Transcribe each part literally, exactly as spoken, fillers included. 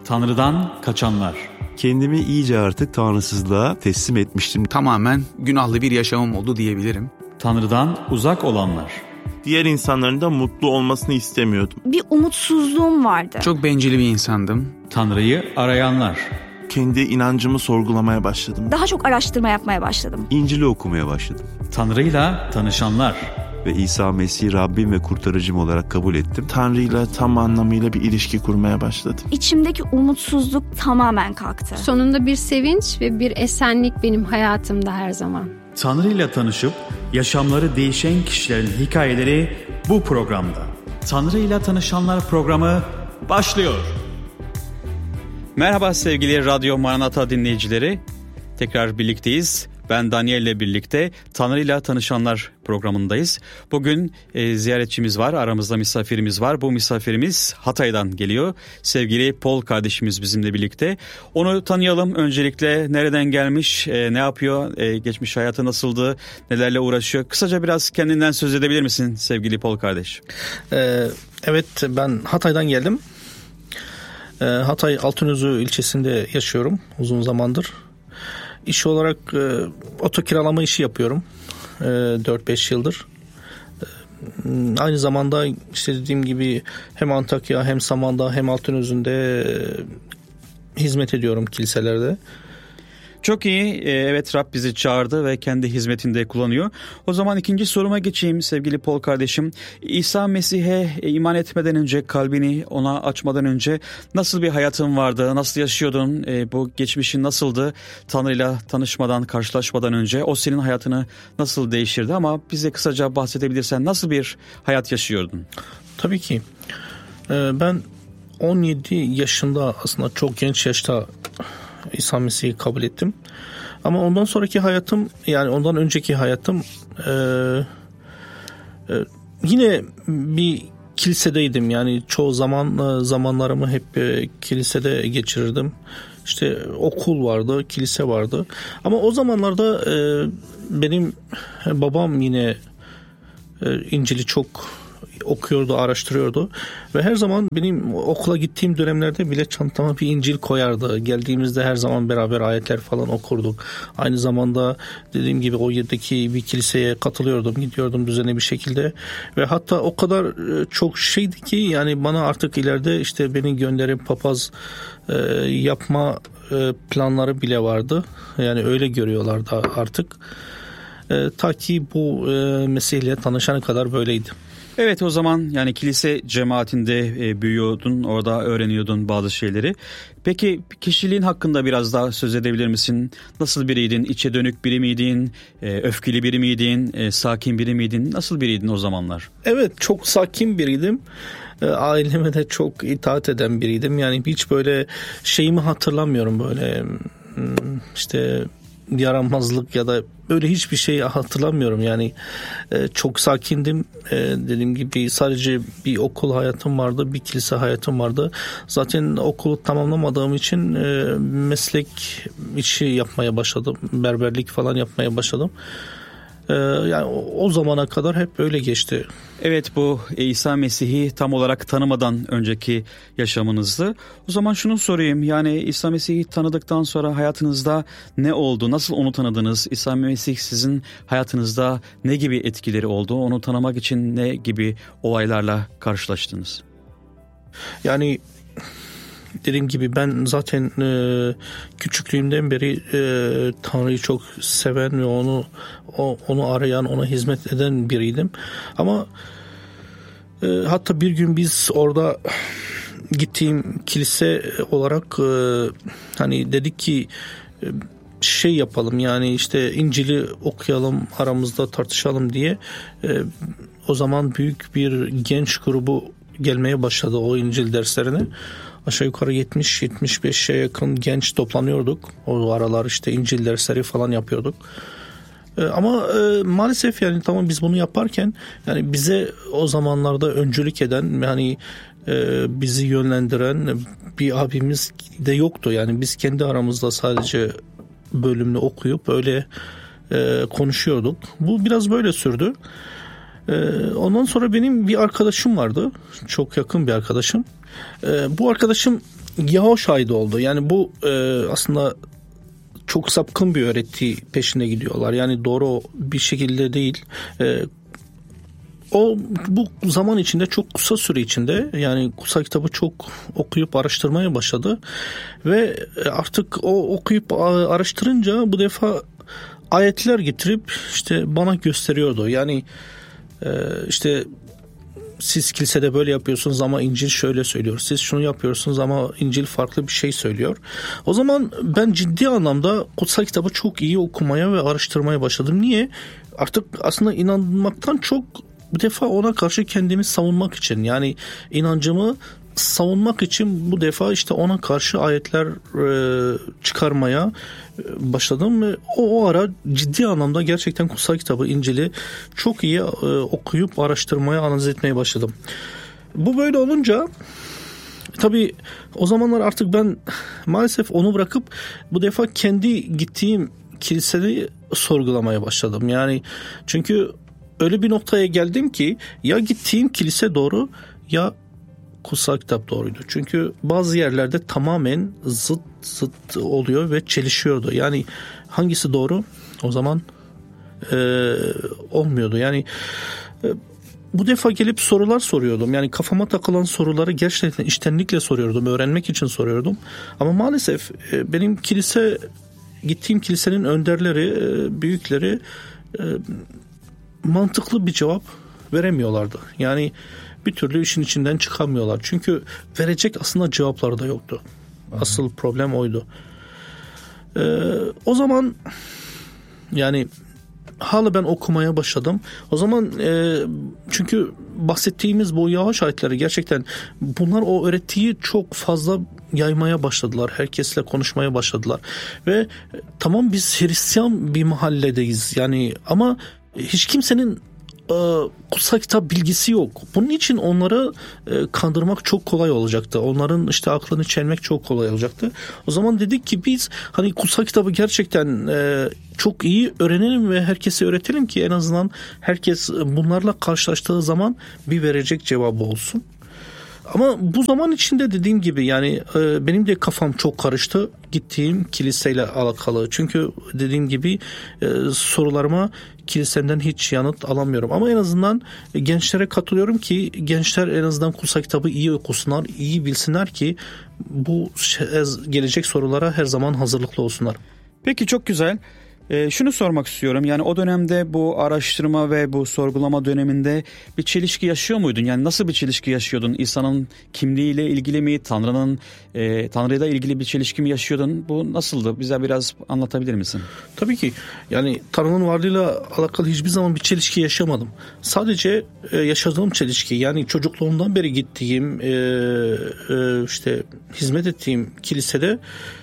Tanrı'dan kaçanlar. Kendimi iyice artık tanrısızlığa teslim etmiştim. Tamamen günahlı bir yaşamım oldu diyebilirim. Tanrı'dan uzak olanlar. Diğer insanların da mutlu olmasını istemiyordum. Bir umutsuzluğum vardı. Çok bencil bir insandım. Tanrı'yı arayanlar. Kendi inancımı sorgulamaya başladım. Daha çok araştırma yapmaya başladım. İncil'i okumaya başladım. Tanrı'yla tanışanlar. Ve İsa Mesih'i Rabbim ve kurtarıcım olarak kabul ettim. Tanrı'yla tam anlamıyla bir ilişki kurmaya başladım. İçimdeki umutsuzluk tamamen kalktı. Sonunda bir sevinç ve bir esenlik benim hayatımda her zaman. Tanrı'yla tanışıp yaşamları değişen kişilerin hikayeleri bu programda. Tanrı'yla tanışanlar programı başlıyor. Merhaba sevgili Radyo Maranatha dinleyicileri. Tekrar birlikteyiz. Ben Daniel ile birlikte Tanrı'yla Tanışanlar programındayız. Bugün e, ziyaretçimiz var, aramızda misafirimiz var. Bu misafirimiz Hatay'dan geliyor. Sevgili Paul kardeşimiz bizimle birlikte. Onu tanıyalım. Öncelikle nereden gelmiş, e, ne yapıyor, e, geçmiş hayatı nasıldı, nelerle uğraşıyor? Kısaca biraz kendinden söz edebilir misin sevgili Paul kardeş? Ee, evet, ben Hatay'dan geldim. Ee, Hatay Altınözü ilçesinde yaşıyorum uzun zamandır. İş olarak e, oto kiralama işi yapıyorum e, dört beş yıldır. E, aynı zamanda işte dediğim gibi hem Antakya hem Samandağ hem Altınözü'nde e, hizmet ediyorum kiliselerde. Çok iyi. Evet, Rab bizi çağırdı ve kendi hizmetinde kullanıyor. O zaman ikinci soruma geçeyim sevgili Paul kardeşim. İsa Mesih'e iman etmeden önce, kalbini ona açmadan önce nasıl bir hayatın vardı? Nasıl yaşıyordun? Bu geçmişin nasıldı? Tanrı'yla tanışmadan, karşılaşmadan önce o senin hayatını nasıl değiştirdi? Ama bize kısaca bahsedebilirsen nasıl bir hayat yaşıyordun? Tabii ki. Ben on yedi yaşında, aslında çok genç yaşta İsa Mesih'i kabul ettim. Ama ondan sonraki hayatım, yani ondan önceki hayatım e, e, yine bir kilisedeydim. Yani çoğu zaman zamanlarımı hep e, kilisede geçirirdim. İşte okul vardı, kilise vardı. Ama o zamanlarda e, benim babam yine e, İncil'i çok okuyordu, araştırıyordu ve her zaman benim okula gittiğim dönemlerde bile çantama bir İncil koyardı. Geldiğimizde her zaman beraber ayetler falan okurduk. Aynı zamanda dediğim gibi o yerdeki bir kiliseye katılıyordum, gidiyordum düzenli bir şekilde ve hatta o kadar çok şeydi ki yani bana artık ileride işte beni gönderip papaz e, yapma e, planları bile vardı. Yani öyle görüyorlardı artık. E, ta ki bu e, meseleyle tanışana kadar böyleydi. Evet, o zaman yani kilise cemaatinde e, büyüyordun, orada öğreniyordun bazı şeyleri. Peki kişiliğin hakkında biraz daha söz edebilir misin? Nasıl biriydin? İçe dönük biri miydin? E, öfkeli biri miydin? E, sakin biri miydin? Nasıl biriydin o zamanlar? Evet, çok sakin biriydim. E, aileme de çok itaat eden biriydim. Yani hiç böyle şeyimi hatırlamıyorum, böyle işte yaramazlık ya da böyle hiçbir şey hatırlamıyorum. Yani e, çok sakindim. E, dediğim gibi sadece bir okul hayatım vardı, bir kilise hayatım vardı. Zaten okulu tamamlamadığım için e, meslek işi yapmaya başladım. Berberlik falan yapmaya başladım. E, yani o, o zamana kadar hep öyle geçti. Evet, bu İsa Mesih'i tam olarak tanımadan önceki yaşamınızdı. O zaman şunu sorayım, yani İsa Mesih'i tanıdıktan sonra hayatınızda ne oldu? Nasıl onu tanıdınız? İsa Mesih sizin hayatınızda ne gibi etkileri oldu? Onu tanımak için ne gibi olaylarla karşılaştınız? Yani dediğim gibi ben zaten e, küçüklüğümden beri e, Tanrı'yı çok seven ve onu o, onu arayan, ona hizmet eden biriydim. Ama e, hatta bir gün biz orada gittiğim kilise olarak e, hani dedik ki e, şey yapalım, yani işte İncil'i okuyalım, aramızda tartışalım diye. E, o zaman büyük bir genç grubu gelmeye başladı o İncil derslerine. Aşağı yukarı yetmiş yetmiş beşe yakın genç toplanıyorduk. O aralar işte İncil dersleri falan yapıyorduk. Ee, ama e, maalesef yani tamam, biz bunu yaparken yani bize o zamanlarda öncülük eden, yani e, bizi yönlendiren bir abimiz de yoktu. Yani biz kendi aramızda sadece bölümünü okuyup öyle e, konuşuyorduk. Bu biraz böyle sürdü. E, ondan sonra benim bir arkadaşım vardı. Çok yakın bir arkadaşım. E, bu arkadaşım Yavaş ayda oldu. Yani bu e, aslında çok sapkın bir öğreti peşinde gidiyorlar. Yani doğru bir şekilde değil. E, o bu zaman içinde çok kısa süre içinde yani kutsal kitabı çok okuyup araştırmaya başladı ve artık o okuyup araştırınca bu defa ayetler getirip işte bana gösteriyordu. Yani e, işte siz kilisede böyle yapıyorsunuz ama İncil şöyle söylüyor. Siz şunu yapıyorsunuz ama İncil farklı bir şey söylüyor. O zaman ben ciddi anlamda kutsal kitabı çok iyi okumaya ve araştırmaya başladım. Niye? Artık aslında inanmaktan çok bu defa ona karşı kendimi savunmak için, yani inancımı savunmak için bu defa işte ona karşı ayetler e, çıkarmaya başladım ve o, o ara ciddi anlamda gerçekten kutsal kitabı, İncil'i çok iyi e, okuyup araştırmaya, analiz etmeye başladım. Bu böyle olunca tabii o zamanlar artık ben maalesef onu bırakıp bu defa kendi gittiğim kiliseyi sorgulamaya başladım. Yani çünkü öyle bir noktaya geldim ki ya gittiğim kilise doğru ya kutsal kitap doğruydu. Çünkü bazı yerlerde tamamen zıt zıt oluyor ve çelişiyordu. Yani hangisi doğru o zaman e, olmuyordu. Yani e, bu defa gelip sorular soruyordum. Yani kafama takılan soruları gerçekten içtenlikle soruyordum. Öğrenmek için soruyordum. Ama maalesef e, benim kilise, gittiğim kilisenin önderleri, e, büyükleri e, mantıklı bir cevap veremiyorlardı. Yani bir türlü işin içinden çıkamıyorlar. Çünkü verecek aslında cevapları da yoktu. Asıl problem oydu. Ee, o zaman yani hala ben okumaya başladım. O zaman e, çünkü bahsettiğimiz bu yavaş ayetleri gerçekten bunlar o öğretiyi çok fazla yaymaya başladılar. Herkesle konuşmaya başladılar. Ve tamam biz Hristiyan bir mahalledeyiz. Yani ama hiç kimsenin e, kutsal kitap bilgisi yok. Bunun için onları e, kandırmak çok kolay olacaktı. Onların işte aklını çelmek çok kolay olacaktı. O zaman dedik ki biz hani kutsal kitabı gerçekten e, çok iyi öğrenelim ve herkese öğretelim ki en azından herkes bunlarla karşılaştığı zaman bir verecek cevabı olsun. Ama bu zaman içinde dediğim gibi yani e, benim de kafam çok karıştı gittiğim kiliseyle alakalı. Çünkü dediğim gibi e, sorularıma kilisenden hiç yanıt alamıyorum. Ama en azından gençlere katılıyorum ki gençler en azından kutsal kitabı iyi okusunlar, iyi bilsinler ki bu gelecek sorulara her zaman hazırlıklı olsunlar. Peki, çok güzel. Ee, şunu sormak istiyorum, yani o dönemde bu araştırma ve bu sorgulama döneminde bir çelişki yaşıyor muydun? Yani nasıl bir çelişki yaşıyordun? İsa'nın kimliğiyle ilgili mi? Tanrı'nın e, Tanrı'yla ilgili bir çelişki mi yaşıyordun? Bu nasıldı? Bize biraz anlatabilir misin? Tabii ki. Yani Tanrı'nın varlığıyla alakalı hiçbir zaman bir çelişki yaşamadım. Sadece e, yaşadığım çelişki, yani çocukluğumdan beri gittiğim e, e, işte hizmet ettiğim kilisede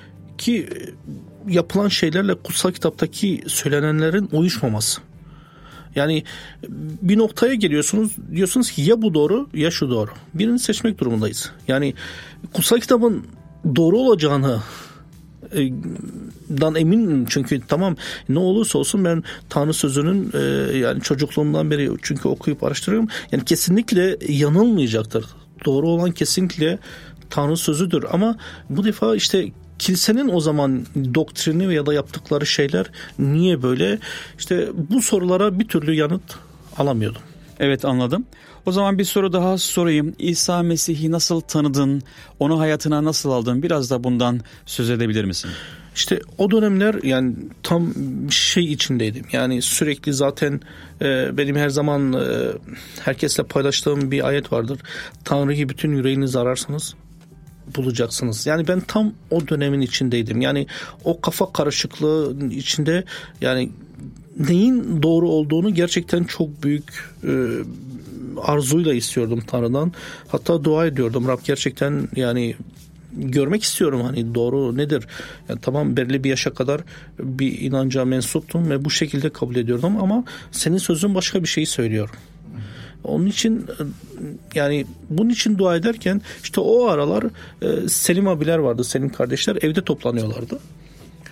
ki yapılan şeylerle kutsal kitaptaki söylenenlerin uyuşmaması. Yani bir noktaya geliyorsunuz, diyorsunuz ki ya bu doğru ya şu doğru. Birini seçmek durumundayız. Yani kutsal kitabın doğru olacağını dan eminim, çünkü tamam ne olursa olsun ben Tanrı sözünün e, yani çocukluğumdan beri çünkü okuyup araştırıyorum. Yani kesinlikle yanılmayacaktır. Doğru olan kesinlikle Tanrı sözüdür. Ama bu defa işte kilisenin o zaman doktrini ya da yaptıkları şeyler niye böyle? İşte bu sorulara bir türlü yanıt alamıyordum. Evet, anladım. O zaman bir soru daha sorayım. İsa Mesih'i nasıl tanıdın? Onu hayatına nasıl aldın? Biraz da bundan söz edebilir misin? İşte o dönemler yani tam şey içindeydim. Yani sürekli zaten e, benim her zaman e, herkesle paylaştığım bir ayet vardır. Tanrı'yı bütün yüreğinizi ararsanız bulacaksınız. Yani ben tam o dönemin içindeydim. Yani o kafa karışıklığı içinde yani neyin doğru olduğunu gerçekten çok büyük e, arzuyla istiyordum Tanrı'dan. Hatta dua ediyordum. Rab gerçekten yani görmek istiyorum hani doğru nedir? Yani tamam belirli bir yaşa kadar bir inanca mensuptum ve bu şekilde kabul ediyordum ama senin sözün başka bir şey söylüyor. Onun için yani bunun için dua ederken işte o aralar Selim abiler vardı, Selim kardeşler evde toplanıyorlardı.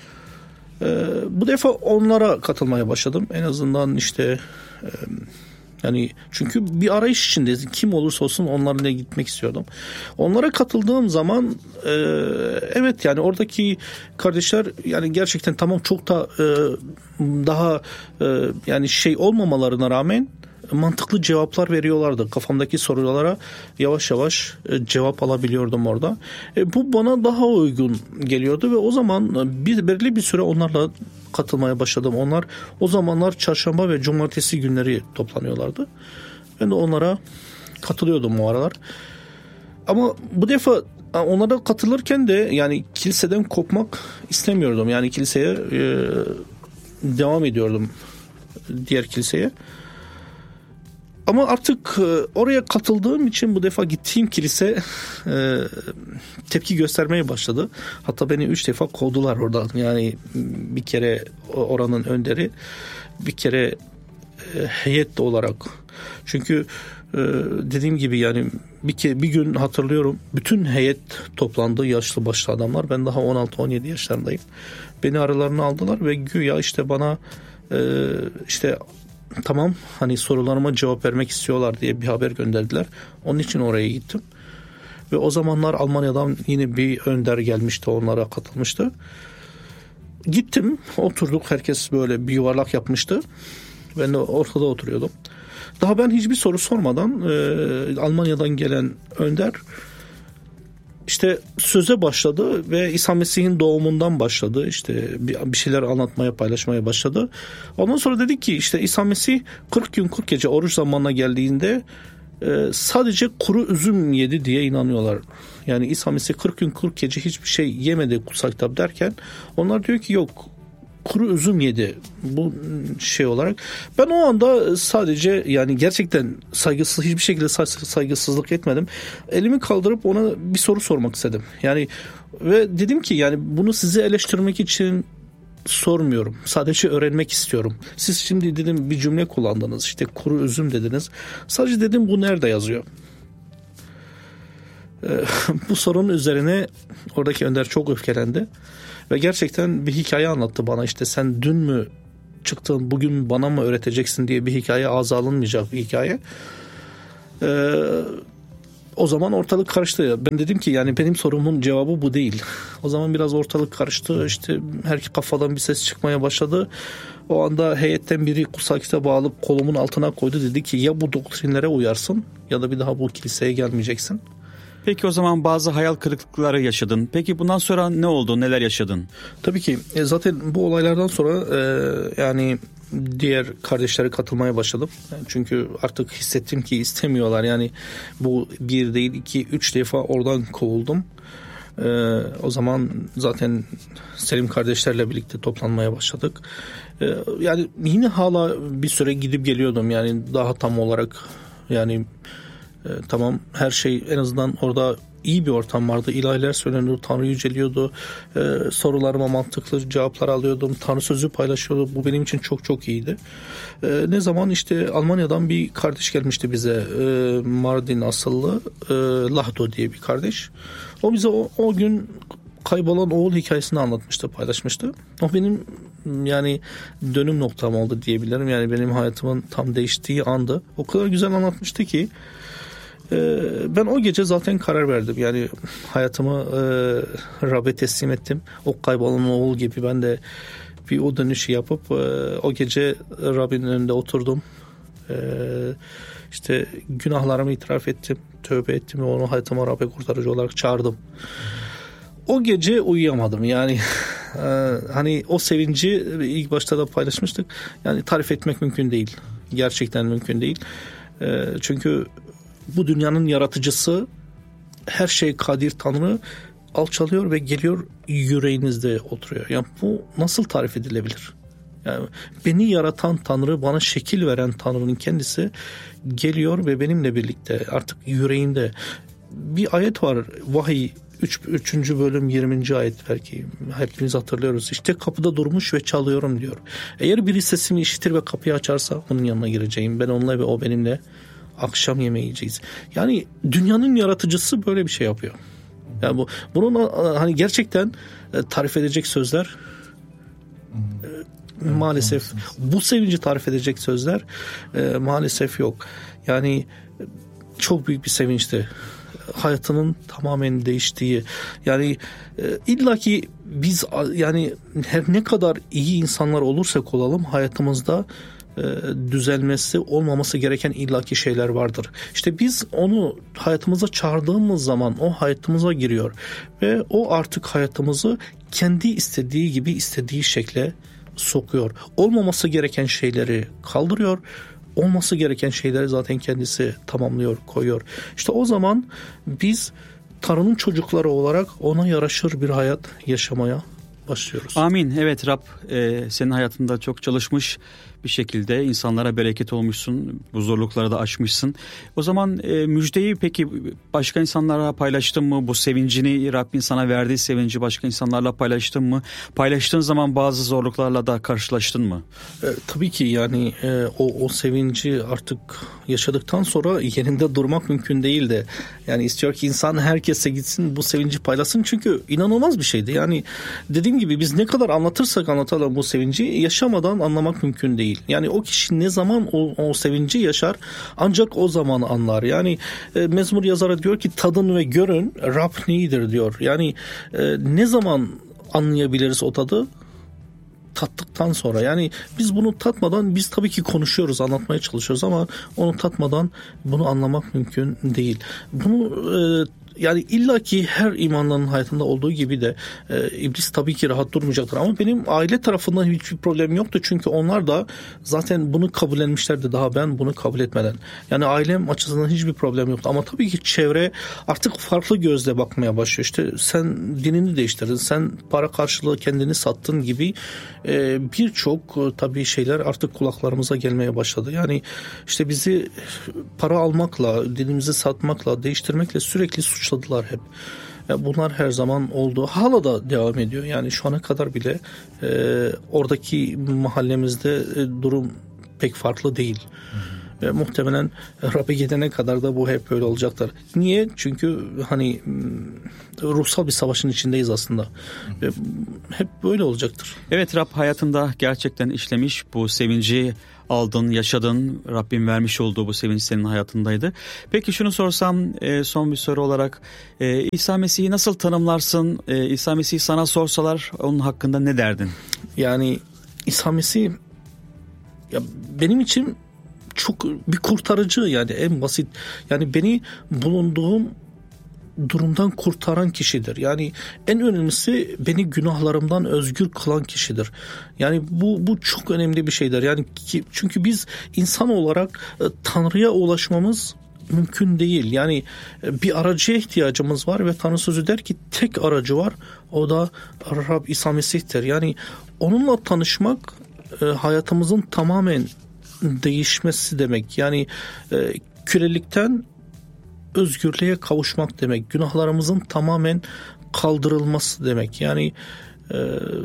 Bu defa onlara katılmaya başladım. En azından işte Yani çünkü bir arayış içindeyiz. Kim olursa olsun onlarla gitmek istiyordum. Onlara katıldığım zaman e, evet yani oradaki kardeşler yani gerçekten tamam çok da e, daha e, yani şey olmamalarına rağmen mantıklı cevaplar veriyorlardı. Kafamdaki sorulara yavaş yavaş cevap alabiliyordum orada. E, bu bana daha uygun geliyordu ve o zaman bir belirli bir süre onlarla katılmaya başladım. Onlar o zamanlar çarşamba ve cumartesi günleri toplanıyorlardı. Ben de onlara katılıyordum o aralar. Ama bu defa onlara katılırken de yani kiliseden kopmak istemiyordum. Yani kiliseye e, devam ediyordum, diğer kiliseye. Ama artık oraya katıldığım için bu defa gittiğim kilise e, tepki göstermeye başladı. Hatta beni üç defa kovdular oradan. Yani bir kere oranın önderi, bir kere e, heyet olarak. Çünkü e, dediğim gibi yani bir, ke, bir gün hatırlıyorum bütün heyet toplandı, yaşlı başlı adamlar. Ben daha on altı on yedi yaşlarındayım. Beni aralarına aldılar ve güya işte bana e, işte tamam hani sorularıma cevap vermek istiyorlar diye bir haber gönderdiler. Onun için oraya gittim. Ve o zamanlar Almanya'dan yine bir önder gelmişti, onlara katılmıştı. Gittim, oturduk, herkes böyle bir yuvarlak yapmıştı. Ben de ortada oturuyordum. Daha ben hiçbir soru sormadan e, Almanya'dan gelen önder İşte söze başladı ve İsa Mesih'in doğumundan başladı. İşte bir şeyler anlatmaya, paylaşmaya başladı. Ondan sonra dedik ki işte İsa Mesih kırk gün kırk gece oruç zamanına geldiğinde sadece kuru üzüm yedi diye inanıyorlar. Yani İsa Mesih kırk gün kırk gece hiçbir şey yemedi kutsal kitap derken onlar diyor ki yok, kuru üzüm yedi bu şey olarak. Ben o anda sadece yani gerçekten saygısız, hiçbir şekilde saygısızlık etmedim. Elimi kaldırıp ona bir soru sormak istedim. Yani ve dedim ki yani bunu sizi eleştirmek için sormuyorum. Sadece öğrenmek istiyorum. Siz şimdi dedim bir cümle kullandınız. İşte kuru üzüm dediniz. Sadece dedim bu nerede yazıyor? Bu sorunun üzerine oradaki önder çok öfkelendi. Ve gerçekten bir hikaye anlattı bana. İşte sen dün mü çıktın, bugün bana mı öğreteceksin diye bir hikaye, ağza alınmayacak bir hikaye. Ee, o zaman ortalık karıştı. Ben dedim ki yani benim sorumun cevabı bu değil. O zaman biraz ortalık karıştı. İşte her kafadan bir ses çıkmaya başladı. O anda heyetten biri kutsal kitabı alıp kolumun altına koydu. Dedi ki ya bu doktrinlere uyarsın ya da bir daha bu kiliseye gelmeyeceksin. Peki o zaman bazı hayal kırıklıkları yaşadın. Peki bundan sonra ne oldu? Neler yaşadın? Tabii ki e, zaten bu olaylardan sonra e, yani diğer kardeşlere katılmaya başladım. Yani çünkü artık hissettim ki istemiyorlar. Yani bu bir değil iki üç defa oradan kovuldum. E, o zaman zaten Selim kardeşlerle birlikte toplanmaya başladık. E, yani yine hala bir süre gidip geliyordum. Yani daha tam olarak yani e, tamam her şey en azından orada iyi bir ortam vardı. İlahiler söyleniyordu, Tanrı yüceliyordu. Ee, sorularıma mantıklı cevaplar alıyordum. Tanrı sözü paylaşıyordu. Bu benim için çok çok iyiydi. Ee, ne zaman işte Almanya'dan bir kardeş gelmişti bize. Ee, Mardin asıllı e, Lahdo diye bir kardeş. O bize o, o gün kaybolan oğul hikayesini anlatmıştı, paylaşmıştı. O benim yani dönüm noktam oldu diyebilirim. Yani benim hayatımın tam değiştiği andı. O kadar güzel anlatmıştı ki ben o gece zaten karar verdim. Yani hayatımı e, Rab'be teslim ettim. O kaybolan oğul gibi ben de bir o dönüşü yapıp e, o gece Rab'in önünde oturdum. E, işte günahlarımı itiraf ettim. Tövbe ettim ve onu hayatıma Rab'be kurtarıcı olarak çağırdım. O gece uyuyamadım. Yani e, hani o sevinci ilk başta da paylaşmıştık. Yani tarif etmek mümkün değil. Gerçekten mümkün değil. E, çünkü bu dünyanın yaratıcısı, her şey kadir Tanrı alçalıyor ve geliyor yüreğinizde oturuyor. Yani bu nasıl tarif edilebilir? Yani beni yaratan Tanrı, bana şekil veren Tanrı'nın kendisi geliyor ve benimle birlikte artık yüreğimde. Bir ayet var, Vahiy üçüncü bölüm yirminci ayet, belki hepimiz hatırlıyoruz. İşte kapıda durmuş ve çalıyorum diyor. Eğer biri sesimi işitir ve kapıyı açarsa onun yanına gireceğim. Ben onunla ve o benimle akşam yemeği yiyeceğiz. Yani dünyanın yaratıcısı böyle bir şey yapıyor. Yani bu bunun hani gerçekten tarif edecek sözler maalesef bu sevinci tarif edecek sözler e, maalesef yok. Yani çok büyük bir sevinçti. Hayatının tamamen değiştiği. Yani e, illa ki biz yani her ne kadar iyi insanlar olursak olalım hayatımızda e, düzelmesi, olmaması gereken illaki şeyler vardır. İşte biz onu hayatımıza çağırdığımız zaman o hayatımıza giriyor ve o artık hayatımızı kendi istediği gibi istediği şekle sokuyor. Olmaması gereken şeyleri kaldırıyor. Olması gereken şeyleri zaten kendisi tamamlıyor, koyuyor. İşte o zaman biz Tanrı'nın çocukları olarak ona yaraşır bir hayat yaşamaya başlıyoruz. Amin. Evet Rab e, senin hayatında çok çalışmış bir şekilde insanlara bereket olmuşsun. Bu zorlukları da aşmışsın. O zaman e, müjdeyi peki başka insanlara paylaştın mı? Bu sevincini, Rabbin sana verdiği sevinci başka insanlarla paylaştın mı? Paylaştığın zaman bazı zorluklarla da karşılaştın mı? E, tabii ki yani e, o, o sevinci artık yaşadıktan sonra yerinde durmak mümkün değil de. Yani istiyor ki insan herkese gitsin bu sevinci paylaşsın. Çünkü inanılmaz bir şeydi. Yani dediğim gibi biz ne kadar anlatırsak anlatalım bu sevinci yaşamadan anlamak mümkün değil. Yani o kişi ne zaman o, o sevinci yaşar ancak o zaman anlar. Yani e, mezmur yazarı diyor ki tadın ve görün Rab neyidir diyor. Yani e, ne zaman anlayabiliriz o tadı? Tattıktan sonra. Yani biz bunu tatmadan biz tabii ki konuşuyoruz, anlatmaya çalışıyoruz ama onu tatmadan bunu anlamak mümkün değil. Bunu e, yani illaki her imanlının hayatında olduğu gibi de e, iblis tabii ki rahat durmayacaktır. Ama benim aile tarafından hiçbir problem yoktu. Çünkü onlar da zaten bunu kabullenmişlerdi daha ben bunu kabul etmeden. Yani ailem açısından hiçbir problem yoktu. Ama tabii ki çevre artık farklı gözle bakmaya başlıyor. İşte sen dinini değiştirdin, sen para karşılığı kendini sattın gibi e, birçok e, tabii şeyler artık kulaklarımıza gelmeye başladı. Yani işte bizi para almakla, dinimizi satmakla, değiştirmekle sürekli suç hep. Bunlar her zaman oldu. Hala da devam ediyor. Yani şu ana kadar bile e, oradaki mahallemizde e, durum pek farklı değil. Ve muhtemelen Rab'be gidene kadar da bu hep böyle olacaktır. Niye? Çünkü hani ruhsal bir savaşın içindeyiz aslında. Ve hep böyle olacaktır. Evet Rab hayatında gerçekten işlemiş bu sevinci aldın, yaşadın. Rabbim vermiş olduğu bu sevinç senin hayatındaydı. Peki şunu sorsam e, son bir soru olarak e, İsa Mesih'i nasıl tanımlarsın? E, İsa Mesih'i sana sorsalar onun hakkında ne derdin? Yani İsa Mesih ya benim için çok bir kurtarıcı yani en basit. Yani beni bulunduğum durumdan kurtaran kişidir. Yani en önemlisi beni günahlarımdan özgür kılan kişidir. Yani bu bu çok önemli bir şeydir. Yani ki, çünkü biz insan olarak e, Tanrı'ya ulaşmamız mümkün değil. Yani e, bir aracıya ihtiyacımız var ve Tanrı sözü der ki tek aracı var. O da Rab İsa Mesih'tir. Yani onunla tanışmak e, hayatımızın tamamen değişmesi demek. Yani e, kölelikten özgürlüğe kavuşmak demek. Günahlarımızın tamamen kaldırılması demek. Yani e,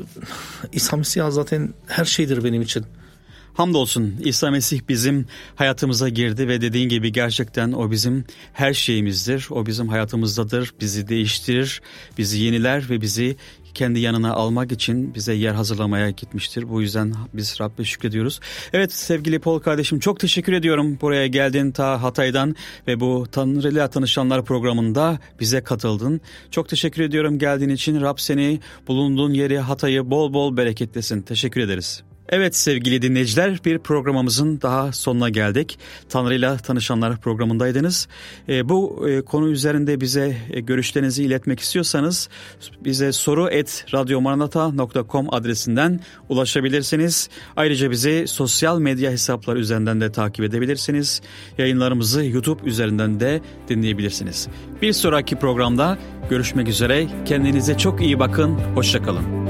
İsa Mesih zaten her şeydir benim için. Hamdolsun İsa Mesih bizim hayatımıza girdi ve dediğin gibi gerçekten o bizim her şeyimizdir. O bizim hayatımızdadır. Bizi değiştirir, bizi yeniler ve bizi kendi yanına almak için bize yer hazırlamaya gitmiştir. Bu yüzden biz Rabbe şükrediyoruz. Evet sevgili Paul kardeşim çok teşekkür ediyorum. Buraya geldin ta Hatay'dan ve bu Tanrı'yla Tanışanlar programında bize katıldın. Çok teşekkür ediyorum geldiğin için. Rab seni bulunduğun yeri Hatay'ı bol bol bereketlesin. Teşekkür ederiz. Evet sevgili dinleyiciler bir programımızın daha sonuna geldik. Tanrı'yla Tanışanlar programındaydınız. E, bu e, konu üzerinde bize e, görüşlerinizi iletmek istiyorsanız bize soru et radyomaranata nokta com adresinden ulaşabilirsiniz. Ayrıca bizi sosyal medya hesapları üzerinden de takip edebilirsiniz. Yayınlarımızı YouTube üzerinden de dinleyebilirsiniz. Bir sonraki programda görüşmek üzere. Kendinize çok iyi bakın. Hoşça kalın.